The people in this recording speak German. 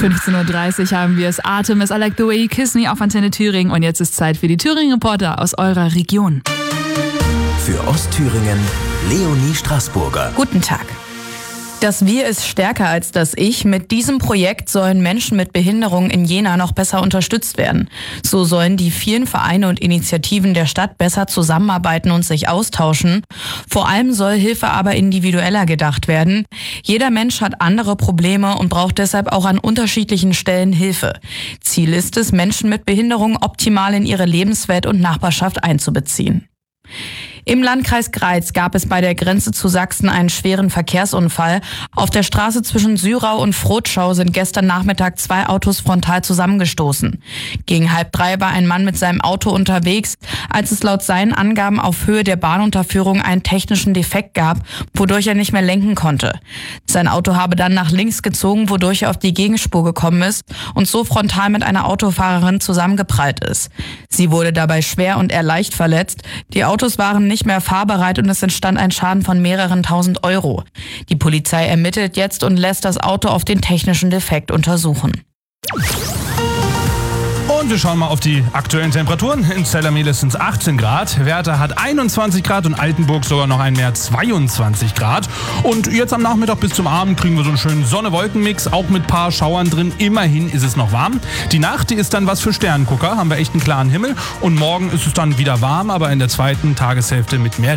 15.30 Uhr haben wir es. Artemis, I Like the Way You Kiss Me auf Antenne Thüringen. Und jetzt ist Zeit für die Thüringen-Reporter aus eurer Region. Für Ostthüringen, Leonie Straßburger. Guten Tag. Das Wir ist stärker als das Ich. Mit diesem Projekt sollen Menschen mit Behinderung in Jena noch besser unterstützt werden. So sollen die vielen Vereine und Initiativen der Stadt besser zusammenarbeiten und sich austauschen. Vor allem soll Hilfe aber individueller gedacht werden. Jeder Mensch hat andere Probleme und braucht deshalb auch an unterschiedlichen Stellen Hilfe. Ziel ist es, Menschen mit Behinderung optimal in ihre Lebenswelt und Nachbarschaft einzubeziehen. Im Landkreis Greiz gab es bei der Grenze zu Sachsen einen schweren Verkehrsunfall. Auf der Straße zwischen Syrau und Frotschau sind gestern Nachmittag 2 Autos frontal zusammengestoßen. Gegen 2:30 war ein Mann mit seinem Auto unterwegs, als es laut seinen Angaben auf Höhe der Bahnunterführung einen technischen Defekt gab, wodurch er nicht mehr lenken konnte. Sein Auto habe dann nach links gezogen, wodurch er auf die Gegenspur gekommen ist und so frontal mit einer Autofahrerin zusammengeprallt ist. Sie wurde dabei schwer und er leicht verletzt. Die Autos waren nicht mehr fahrbereit und es entstand ein Schaden von mehreren tausend Euro. Die Polizei ermittelt jetzt und lässt das Auto auf den technischen Defekt untersuchen. Und wir schauen mal auf die aktuellen Temperaturen. In Zellermehl sind es 18 Grad, Werther hat 21 Grad und Altenburg sogar noch ein mehr 22 Grad. Und jetzt am Nachmittag bis zum Abend kriegen wir so einen schönen Sonne-Wolken-Mix, auch mit paar Schauern drin. Immerhin ist es noch warm. Die Nacht, die ist dann was für Sternengucker, haben wir echt einen klaren Himmel. Und morgen ist es dann wieder warm, aber in der zweiten Tageshälfte mit mehr